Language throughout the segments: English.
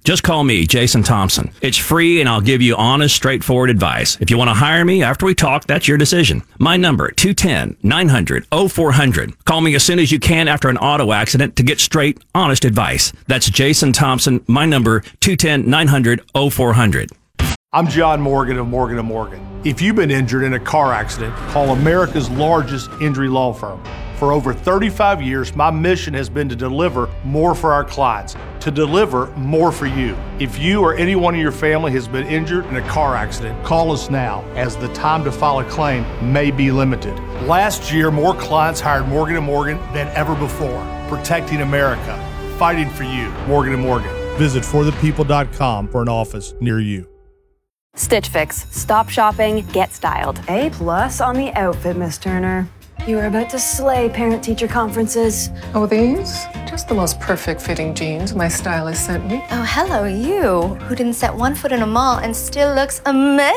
Just call me, Jason Thompson. It's free and I'll give you honest, straightforward advice. If you want to hire me after we talk, that's your decision. My number, 210-900-0400. Call me as soon as you can after an auto accident to get straight, honest advice. That's Jason Thompson. My number, 210-900-0400. I'm John Morgan of Morgan & Morgan. If you've been injured in a car accident, call America's largest injury law firm. For over 35 years, my mission has been to deliver more for our clients, to deliver more for you. If you or anyone in your family has been injured in a car accident, call us now, as the time to file a claim may be limited. Last year, more clients hired Morgan & Morgan than ever before, protecting America, fighting for you. Morgan & Morgan. Visit forthepeople.com for an office near you. Stitch Fix. Stop shopping, get styled. A+ on the outfit, Miss Turner. You are about to slay parent-teacher conferences. Oh, these? Just the most perfect fitting jeans my stylist sent me. Oh, hello, you, who didn't set one foot in a mall and still looks amazing.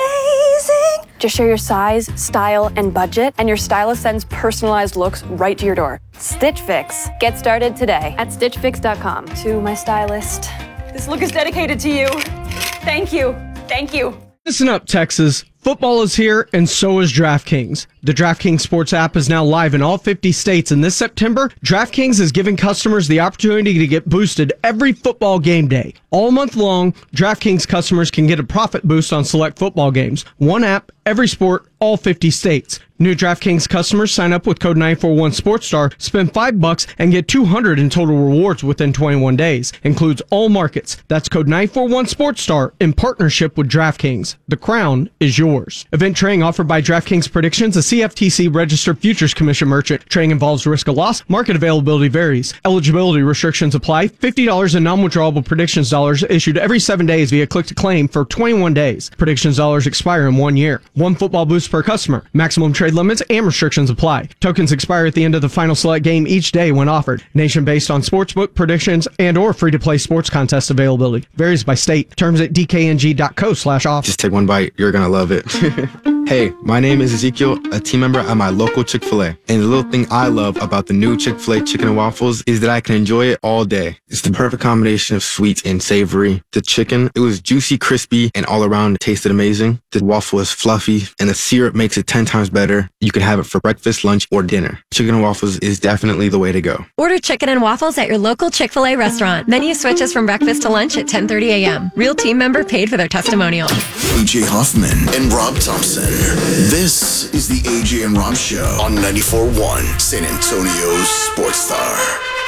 Just share your size, style, and budget, and your stylist sends personalized looks right to your door. Stitch Fix. Get started today at stitchfix.com. To my stylist. This look is dedicated to you. Thank you. Thank you. Listen up, Texas. Football is here, and so is DraftKings. The DraftKings Sports app is now live in all 50 states, and this September, DraftKings is giving customers the opportunity to get boosted every football game day. All month long, DraftKings customers can get a profit boost on select football games. One app, every sport, all 50 states. New DraftKings customers sign up with code 941SportsStar, spend $5, and get $200 in total rewards within 21 days. Includes all markets. That's code 941SportsStar in partnership with DraftKings. The crown is yours. Event trading offered by DraftKings Predictions, a CFTC registered futures commission merchant. Trading involves risk of loss. Market availability varies. Eligibility restrictions apply. $50 in non-withdrawable predictions dollars issued every 7 days via click to claim for 21 days. Predictions dollars expire in 1 year. One football boost per customer. Maximum trade limits and restrictions apply. Tokens expire at the end of the final select game each day when offered. Nation based on sportsbook predictions and or free-to-play sports contest availability. Varies by state. Terms at dkng.co/off. Just take one bite. You're going to love it. Hey, my name is Ezekiel, a team member at my local Chick-fil-A. And the little thing I love about the new Chick-fil-A chicken and waffles is that I can enjoy it all day. It's the perfect combination of sweet and savory. The chicken, it was juicy, crispy, and all around it tasted amazing. The waffle is fluffy, and the syrup makes it 10 times better. You can have it for breakfast, lunch, or dinner. Chicken and waffles is definitely the way to go. Order chicken and waffles at your local Chick-fil-A restaurant. Menu switches from breakfast to lunch at 10:30 a.m. Real team member paid for their testimonial. AJ Hoffman and Rob Thompson. This is the AJ and Rob Show on 94.1 San Antonio's Sports Star.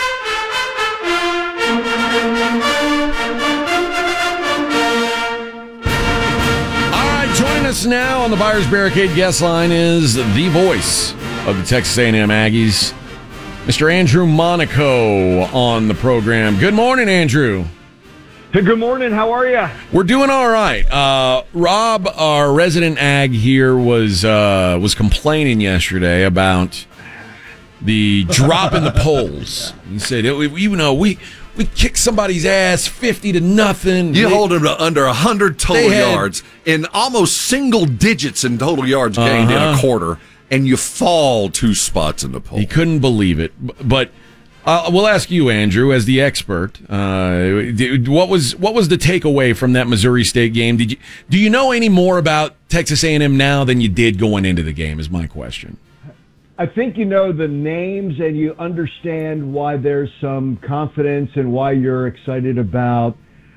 Join us now on the Buyers Barricade guest line is the voice of the Texas A&M Aggies, Mr. Andrew Monaco on the program. Good morning, Andrew. Good morning. How are you? We're doing all right. Rob, our resident ag here, was complaining yesterday about the drop in the polls. He said, we kicked somebody's ass 50-0. You hold them to under 100 total yards in almost single digits in total yards gained in a quarter, and you fall 2 spots in the poll. He couldn't believe it. But we'll ask you, Andrew, as the expert. What was the takeaway from that Missouri State game? Do you know any more about Texas A&M now than you did going into the game? Is my question. I think you know the names and you understand why there's some confidence and why you're excited about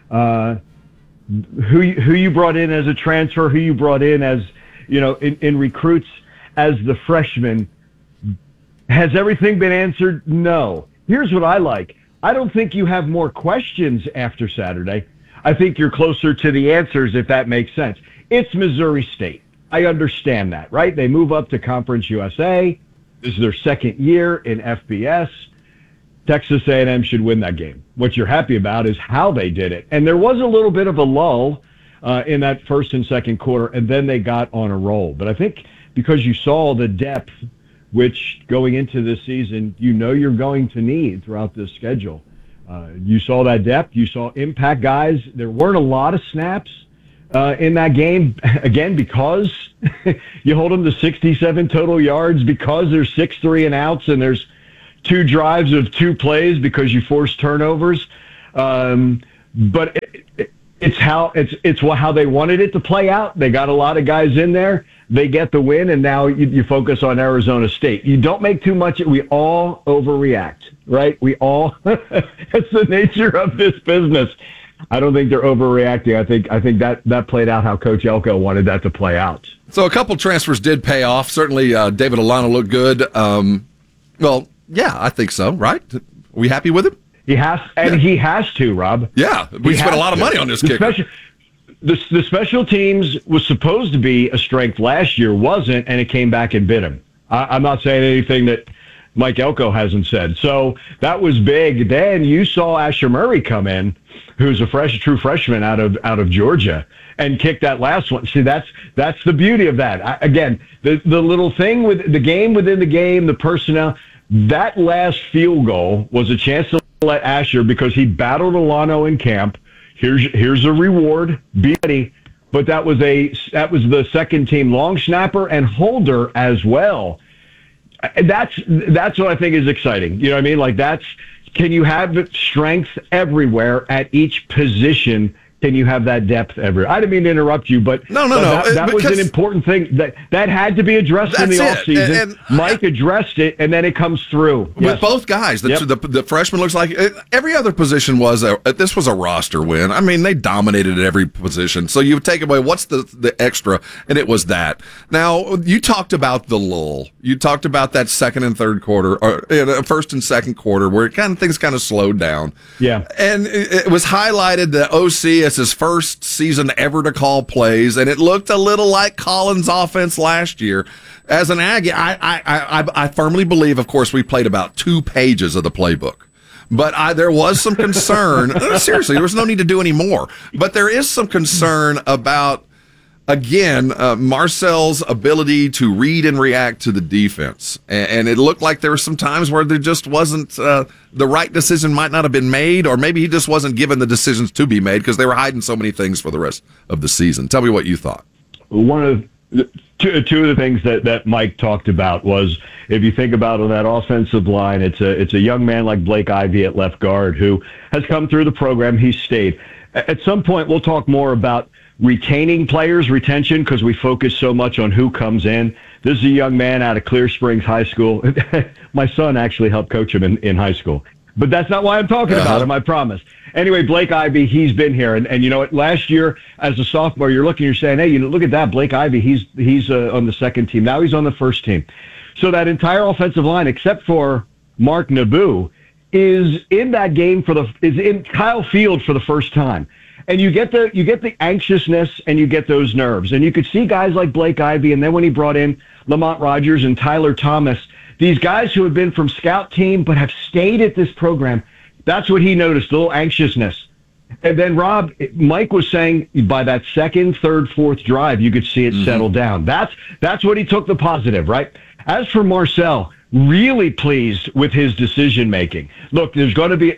who you brought in as a transfer, who you brought in as, in recruits as the freshman. Has everything been answered? No. Here's what I like. I don't think you have more questions after Saturday. I think you're closer to the answers, if that makes sense. It's Missouri State. I understand that, right? They move up to Conference USA. This is their second year in FBS. Texas A&M should win that game. What you're happy about is how they did it. And there was a little bit of a lull in that first and second quarter, and then they got on a roll. But I think because you saw the depth, which going into this season, you're going to need throughout this schedule. You saw that depth. You saw impact guys. There weren't a lot of snaps in that game, again, because you hold them to 67 total yards, because there's 6 3 and outs, and there's 2 drives of 2 plays because you force turnovers. But it's how they wanted it to play out. They got a lot of guys in there. They get the win, and now you focus on Arizona State. You don't make too much. We all overreact, right? We all. It's the nature of this business. I don't think they're overreacting. I think that played out how Coach Elko wanted that to play out. So a couple transfers did pay off. Certainly, David Alano looked good. Well, yeah, I think so. Right? Are we happy with him? He has, and he has to, Rob. Yeah, we spent a lot of money on this kicker. The special teams was supposed to be a strength last year, wasn't, and it came back and bit him. I'm not saying anything that Mike Elko hasn't said. So that was big. Then you saw Asher Murray come in, who's a true freshman out of Georgia, and kick that last one. See, that's the beauty of that. Again, the little thing with the game within the game, the personnel. That last field goal was a chance to let Asher, because he battled Alano in camp. Here's a reward. Be ready. But that was the second team long snapper and holder as well. That's what I think is exciting. You know what I mean? Like can you have strength everywhere at each position? Can you have that depth everywhere? I didn't mean to interrupt you, but no. That was an important thing that had to be addressed in the offseason. And Mike addressed it, and then it comes through. With both guys, the freshman looks like every other position was this was a roster win. I mean, they dominated at every position. So you take away what's the extra, and it was that. Now you talked about the lull. You talked about that second and third quarter, or first and second quarter, where things kind of slowed down. Yeah, and it was highlighted that OC. It's his first season ever to call plays, and it looked a little like Collins' offense last year. As an Aggie, I firmly believe, of course, we played about 2 pages of the playbook. But there was some concern. Seriously, there was no need to do any more. But there is some concern about, again, Marcel's ability to read and react to the defense. And it looked like there were some times where there just wasn't the right decision might not have been made, or maybe he just wasn't given the decisions to be made because they were hiding so many things for the rest of the season. Tell me what you thought. Two of the things that Mike talked about was, if you think about on that offensive line, it's a young man like Blake Ivy at left guard who has come through the program. He's stayed. At some point, we'll talk more about retaining players, retention, because we focus so much on who comes in. This is a young man out of Clear Springs High School. My son actually helped coach him in high school. But that's not why I'm talking about him, I promise. Anyway, Blake Ivy, he's been here. And you know what? Last year, as a sophomore, you're saying, hey, look at that. Blake Ivy, he's on the second team. Now he's on the first team. So that entire offensive line, except for Mark Naboo, is in that game is in Kyle Field for the first time. And you get the anxiousness and you get those nerves. And you could see guys like Blake Ivy, and then when he brought in Lamont Rogers and Tyler Thomas, these guys who have been from scout team but have stayed at this program, that's what he noticed, a little anxiousness. And then, Rob, Mike was saying by that second, third, fourth drive, you could see it settle down. That's what he took the positive, right? As for Marcel, really pleased with his decision-making. Look, there's going to be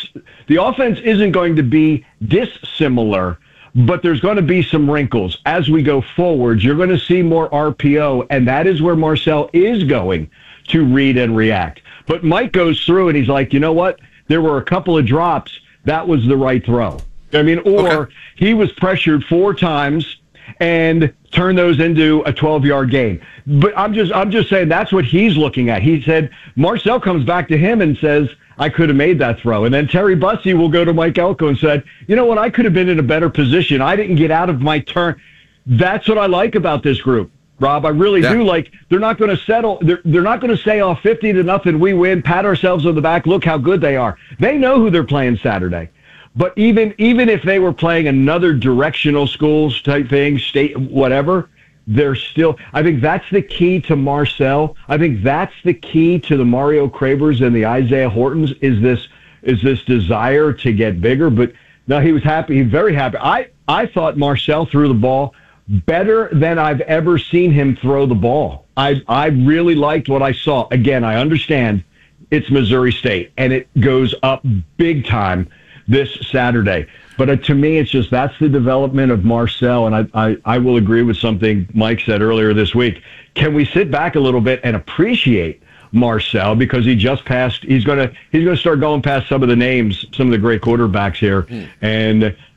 the offense isn't going to be dissimilar, but there's going to be some wrinkles. As we go forward, you're going to see more RPO, and that is where Marcel is going to read and react. But Mike goes through, and he's like, you know what? There were a couple of drops. That was the right throw. I mean, he was pressured 4 times and turn those into a 12-yard gain. But I'm just saying that's what he's looking at. He said Marcel comes back to him and says, I could have made that throw. And then Terry Bussey will go to Mike Elko and said, you know what, I could have been in a better position. I didn't get out of my turn. That's what I like about this group, Rob. I really do. Like, they're not going to settle. They're not going to say, 50-0, we win, pat ourselves on the back, look how good they are. They know who they're playing Saturday. But even if they were playing another directional schools type thing, state, whatever, they're still, I think that's the key to Marcel. I think that's the key to the Mario Kravers and the Isaiah Hortons is this desire to get bigger. But no, he was happy. He's very happy. I thought Marcel threw the ball better than I've ever seen him throw the ball. I really liked what I saw. Again, I understand it's Missouri State, and it goes up big time this Saturday. But to me, it's just that's the development of Marcel, and I will agree with something Mike said earlier this week. Can we sit back a little bit and appreciate Marcel, because he just passed? He's going to start going past some of the names, some of the great quarterbacks here, and